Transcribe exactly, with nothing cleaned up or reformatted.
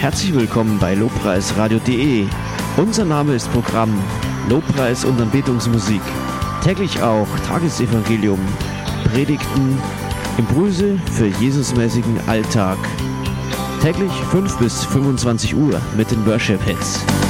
Herzlich willkommen bei lobpreisradio punkt de. Unser Name ist Programm Lobpreis und Anbetungsmusik. Täglich auch Tagesevangelium, Predigten, Impulse für Jesusmäßigen Alltag. Täglich fünf bis fünfundzwanzig Uhr mit den Worship Hits.